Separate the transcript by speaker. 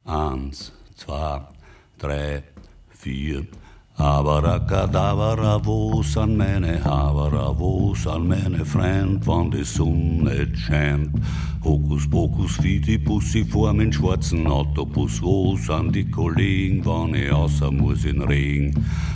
Speaker 1: 1, 2, 3, 4. Abracadabra, wo sind meine Haberer, wo sind meine Freund, wann die Sonne scheint? Hokus pokus, fidi Bussi vor mit schwarzen Autobus, wo sind die Kollegen, wann ich außer muss in Regen?